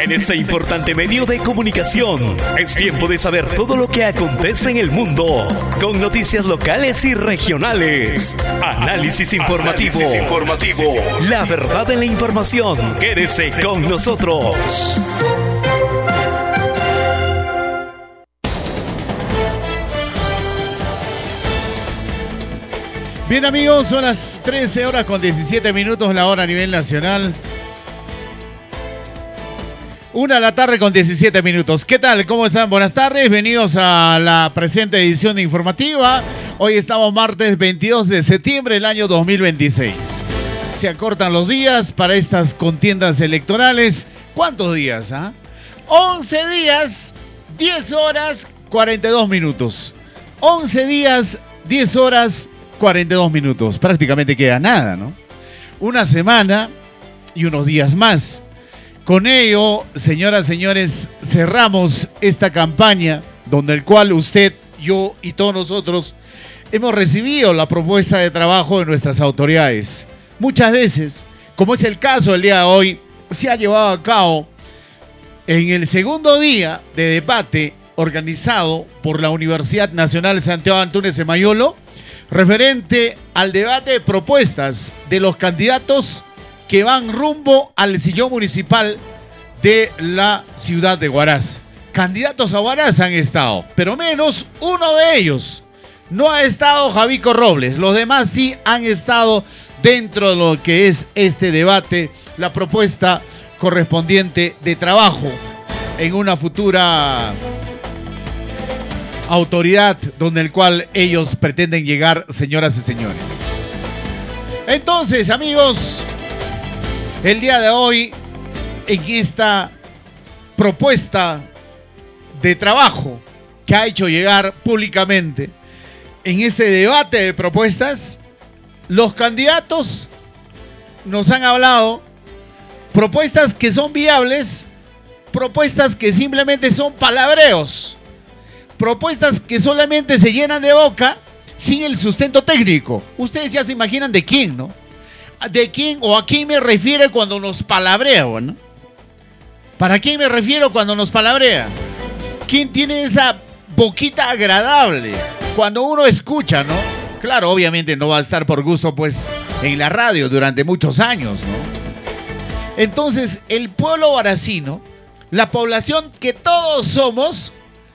En este importante medio de comunicación, es tiempo de saber todo lo que acontece en el mundo, con noticias locales y regionales. Análisis informativo. La verdad en la información. Quédese con nosotros. Bien, amigos, son las 13 horas con 17 minutos la hora a nivel nacional. 1 de la tarde con 17 minutos. ¿Qué tal? ¿Cómo están? Buenas tardes. Bienvenidos a la presente edición de Informativa. Hoy estamos martes 22 de septiembre del año 2026. Se acortan los días para estas contiendas electorales. ¿Cuántos días? 11 días, 10 horas, 42 minutos. 11 días, 10 horas, 42 minutos. Prácticamente queda nada, ¿no? Una semana y unos días más. Con ello, señoras, señores, cerramos esta campaña donde el cual usted, yo y todos nosotros hemos recibido la propuesta de trabajo de nuestras autoridades. Muchas veces, como es el caso del día de hoy, se ha llevado a cabo en el segundo día de debate organizado por la Universidad Nacional Santiago Antúnez de Mayolo, referente al debate de propuestas de los candidatos que van rumbo al sillón municipal de la ciudad de Huaraz. Candidatos a Huaraz han estado, pero menos uno de ellos. No ha estado Javico Robles, los demás sí han estado dentro de lo que es este debate, la propuesta correspondiente de trabajo en una futura autoridad donde el cual ellos pretenden llegar, señoras y señores. Entonces, amigos, el día de hoy, en esta propuesta de trabajo que ha hecho llegar públicamente, en este debate de propuestas, los candidatos nos han hablado propuestas que son viables, propuestas que simplemente son palabreos, propuestas que solamente se llenan de boca sin el sustento técnico. Ustedes ya se imaginan de quién, ¿no? ¿De quién o a quién me refiero cuando nos palabrea, ¿no? ¿Para quién me refiero cuando nos palabrea? ¿Quién tiene esa boquita agradable cuando uno escucha, ¿no? Claro, obviamente no va a estar por gusto, pues, en la radio durante muchos años, ¿no? Entonces, el pueblo huaracino, la población que todos somos,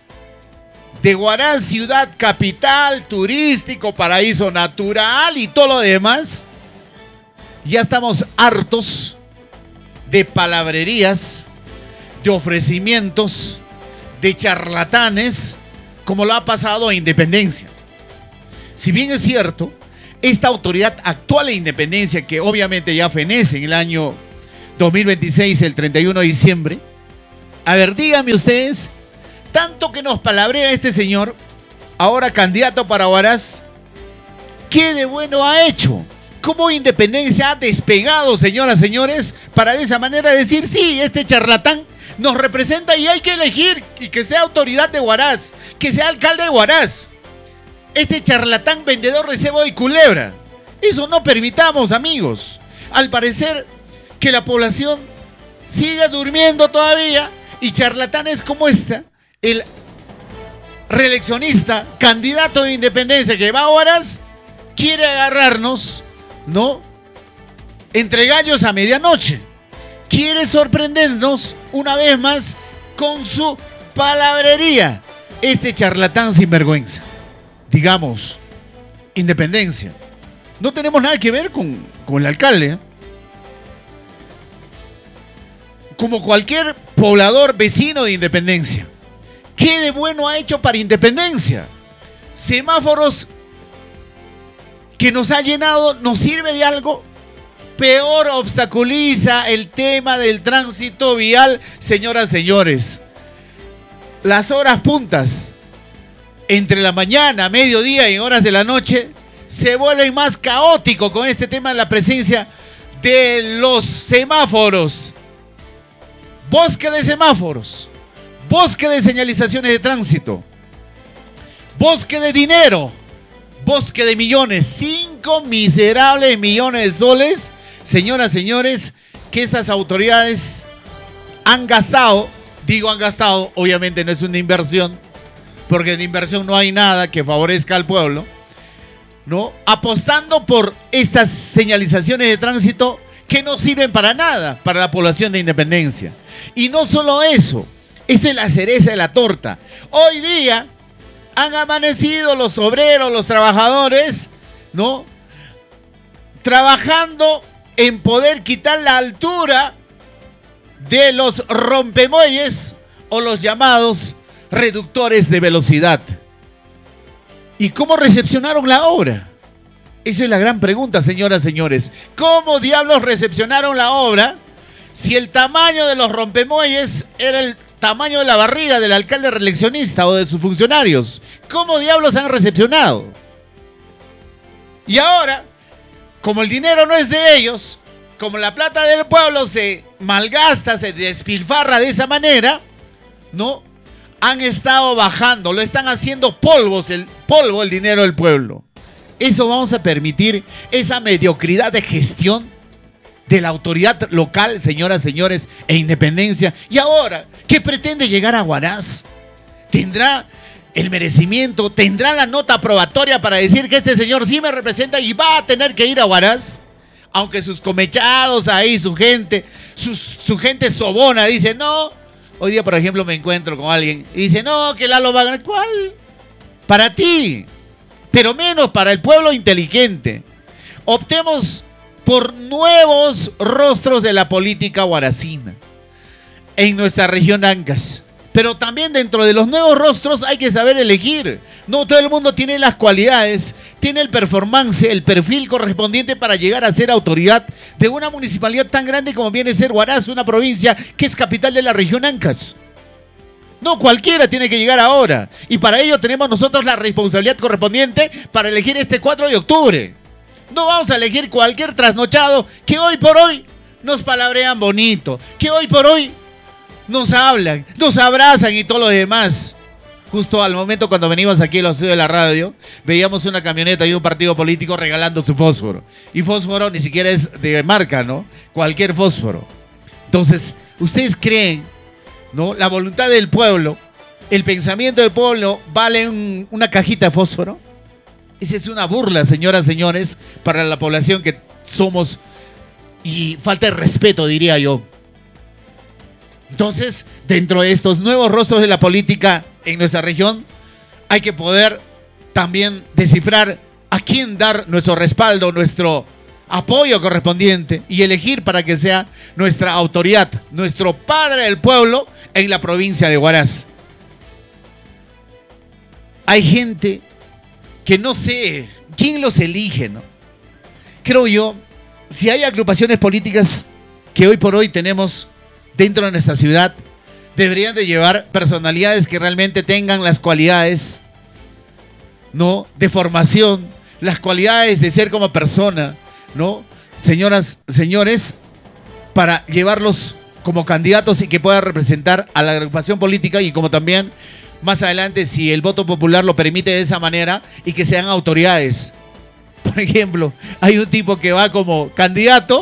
de Huaraz, ciudad capital, turístico, paraíso natural y todo lo demás, ya estamos hartos de palabrerías, de ofrecimientos, de charlatanes, como lo ha pasado a Independencia. Si bien es cierto, esta autoridad actual de Independencia, que obviamente ya fenece en el año 2026, el 31 de diciembre, a ver, díganme ustedes, tanto que nos palabrea este señor, ahora candidato para Huaraz, ¿qué de bueno ha hecho? ¿Cómo Independencia ha despegado, señoras, señores, para de esa manera decir, sí, este charlatán nos representa y hay que elegir y que sea autoridad de Huaraz, que sea alcalde de Huaraz? Este charlatán vendedor de cebo y culebra. Eso no permitamos, amigos. Al parecer que la población sigue durmiendo todavía y charlatanes como esta, el reeleccionista, candidato de Independencia que va a Huaraz, quiere agarrarnos, ¿no?, entre gallos a medianoche. Quiere sorprendernos una vez más con su palabrería. Este charlatán sinvergüenza. Digamos, Independencia. No tenemos nada que ver con el alcalde, ¿eh? Como cualquier poblador vecino de Independencia. ¿Qué de bueno ha hecho para Independencia? Semáforos que nos ha llenado, ¿nos sirve de algo? Peor obstaculiza el tema del tránsito vial, señoras, señores. Las horas puntas, entre la mañana, mediodía y horas de la noche, se vuelven más caótico con este tema de la presencia de los semáforos. Bosque de semáforos, bosque de señalizaciones de tránsito, bosque de dinero, bosque de millones, 5 miserables millones de soles, señoras, señores, que estas autoridades han gastado, obviamente no es una inversión, porque en inversión no hay nada que favorezca al pueblo, ¿no? Apostando por estas señalizaciones de tránsito que no sirven para nada para la población de Independencia. Y no solo eso, esta es la cereza de la torta. Hoy día han amanecido los obreros, los trabajadores, ¿no? Trabajando en poder quitar la altura de los rompemuelles o los llamados reductores de velocidad. ¿Y cómo recepcionaron la obra? Esa es la gran pregunta, señoras y señores. ¿Cómo diablos recepcionaron la obra si el tamaño de los rompemuelles era el tamaño de la barriga del alcalde reeleccionista o de sus funcionarios? ¿Cómo diablos han recepcionado? Y ahora, como el dinero no es de ellos, como la plata del pueblo se malgasta, se despilfarra de esa manera, ¿no? Han estado bajando, lo están haciendo polvo el dinero del pueblo. ¿Eso vamos a permitir, esa mediocridad de gestión de la autoridad local, señoras, señores, e Independencia? Y ahora, ¿qué pretende llegar a Huaraz? ¿Tendrá el merecimiento, tendrá la nota aprobatoria para decir que este señor sí me representa y va a tener que ir a Huaraz? Aunque sus comechados ahí, su gente sobona, dice, no. Hoy día, por ejemplo, me encuentro con alguien y dice, no, que Lalo va a ganar. ¿Cuál? Para ti, pero menos para el pueblo inteligente. Optemos por nuevos rostros de la política huaracina en nuestra región Ancash. Pero también dentro de los nuevos rostros hay que saber elegir. No todo el mundo tiene las cualidades, tiene el performance, el perfil correspondiente para llegar a ser autoridad de una municipalidad tan grande como viene a ser Huaraz, una provincia que es capital de la región Ancash. No cualquiera tiene que llegar ahora. Y para ello tenemos nosotros la responsabilidad correspondiente para elegir este 4 de octubre. No vamos a elegir cualquier trasnochado que hoy por hoy nos palabrean bonito, que hoy por hoy nos hablan, nos abrazan y todo lo demás. Justo al momento cuando venimos aquí a los estudios de la radio, veíamos una camioneta y un partido político regalando su fósforo. Y fósforo ni siquiera es de marca, ¿no? Cualquier fósforo. Entonces, ¿ustedes creen, no, la voluntad del pueblo, el pensamiento del pueblo vale una cajita de fósforo? Esa es una burla, señoras, señores, para la población que somos, y falta de respeto, diría yo. Entonces, dentro de estos nuevos rostros de la política en nuestra región, hay que poder también descifrar a quién dar nuestro respaldo, nuestro apoyo correspondiente y elegir para que sea nuestra autoridad, nuestro padre del pueblo en la provincia de Huaraz. Hay gente que no sé quién los elige, ¿no? Creo yo, si hay agrupaciones políticas que hoy por hoy tenemos dentro de nuestra ciudad, deberían de llevar personalidades que realmente tengan las cualidades, ¿no?, de formación, las cualidades de ser como persona, ¿no? Señoras, señores, para llevarlos como candidatos y que puedan representar a la agrupación política y como también más adelante, si el voto popular lo permite de esa manera, y que sean autoridades. Por ejemplo, hay un tipo que va como candidato,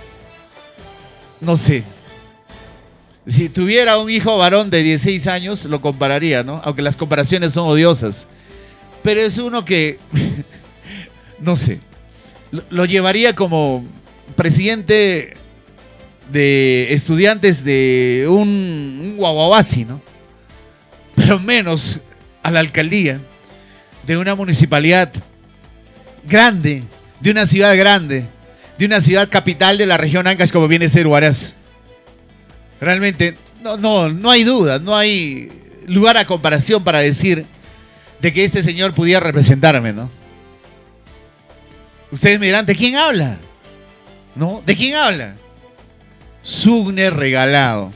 no sé, si tuviera un hijo varón de 16 años, lo compararía, ¿no? Aunque las comparaciones son odiosas. Pero es uno que, no sé, lo llevaría como presidente de estudiantes de un guaguabasi, ¿no? Pero menos a la alcaldía de una municipalidad grande, de una ciudad grande, de una ciudad capital de la región Ancash como viene a ser Huaraz. Realmente no hay duda, no hay lugar a comparación para decir de que este señor pudiera representarme, ¿no? Ustedes me dirán, ¿de quién habla? ¿No? ¿De quién habla? Sugne regalado.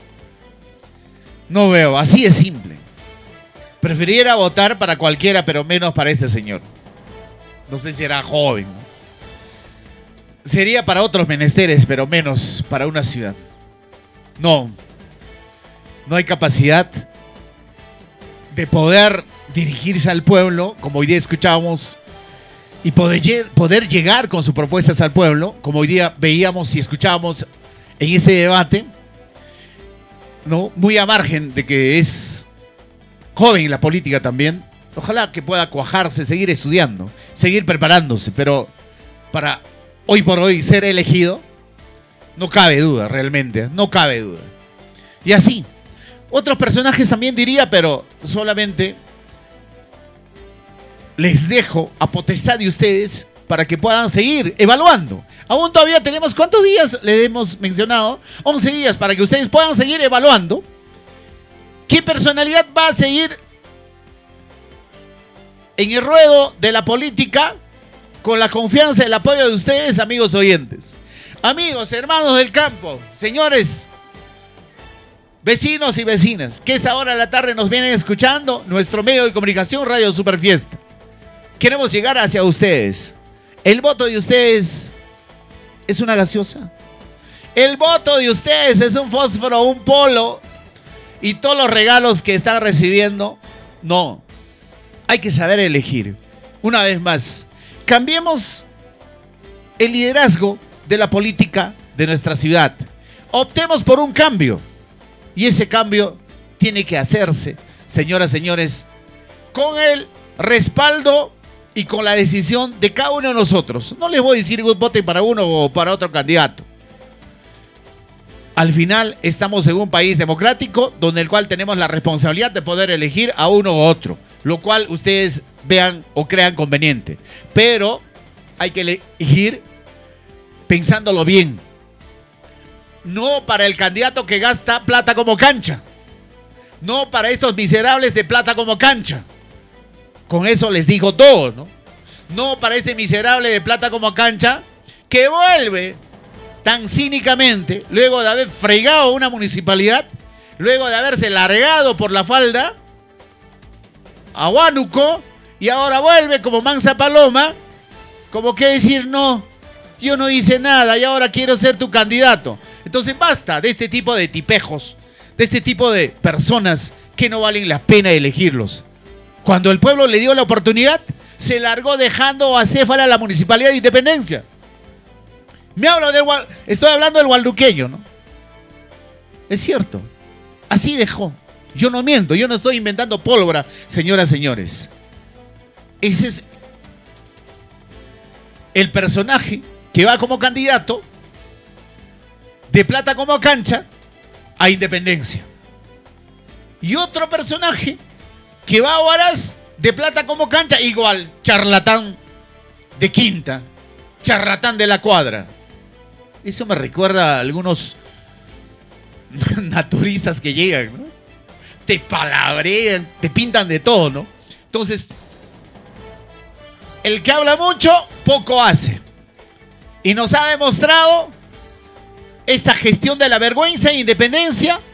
No veo, así es simple. Preferiría votar para cualquiera, pero menos para este señor. No sé si era joven, ¿no? Sería para otros menesteres, pero menos para una ciudad. No hay capacidad de poder dirigirse al pueblo, como hoy día escuchábamos, y poder llegar con sus propuestas al pueblo, como hoy día veíamos y escuchábamos en ese debate, ¿no? Muy a margen de que es joven en la política también. Ojalá que pueda cuajarse, seguir estudiando, seguir preparándose, pero para hoy por hoy ser elegido, no cabe duda, realmente, no cabe duda. Y así, otros personajes también diría, pero solamente les dejo a potestad de ustedes para que puedan seguir evaluando. Aún todavía tenemos, ¿cuántos días le hemos mencionado? 11 días para que ustedes puedan seguir evaluando qué personalidad va a seguir en el ruedo de la política con la confianza y el apoyo de ustedes, amigos oyentes. Amigos, hermanos del campo, señores, vecinos y vecinas, que esta hora de la tarde nos vienen escuchando, nuestro medio de comunicación, Radio Superfiesta. Queremos llegar hacia ustedes. El voto de ustedes es una gaseosa. El voto de ustedes es un fósforo, un polo y todos los regalos que están recibiendo. No. Hay que saber elegir. Una vez más, cambiemos el liderazgo de la política de nuestra ciudad. Optemos por un cambio. Y ese cambio tiene que hacerse, señoras, señores, con el respaldo y con la decisión de cada uno de nosotros. No les voy a decir voten para uno o para otro candidato. Al final estamos en un país democrático donde el cual tenemos la responsabilidad de poder elegir a uno u otro, lo cual ustedes vean o crean conveniente. Pero hay que elegir pensándolo bien. No para el candidato que gasta plata como cancha. No para estos miserables de plata como cancha. Con eso les digo todo, ¿no? No para este miserable de plata como cancha que vuelve tan cínicamente, luego de haber fregado una municipalidad, luego de haberse largado por la falda a Huánuco, y ahora vuelve como mansa paloma, como que decir, no, yo no hice nada y ahora quiero ser tu candidato. Entonces basta de este tipo de tipejos, de este tipo de personas que no valen la pena elegirlos. Cuando el pueblo le dio la oportunidad, se largó dejando acéfala a la Municipalidad de Independencia. Estoy hablando del hualduqueño, ¿no? Es cierto, así dejó. Yo no miento, yo no estoy inventando pólvora, señoras, señores. Ese es el personaje que va como candidato de plata como cancha a Independencia. Y otro personaje que va a Huaraz de plata como cancha, igual, charlatán de quinta, charlatán de la cuadra. Eso me recuerda a algunos naturistas que llegan, ¿no? Te palabrean, te pintan de todo, ¿no? Entonces, el que habla mucho, poco hace. Y nos ha demostrado esta gestión de la vergüenza e independencia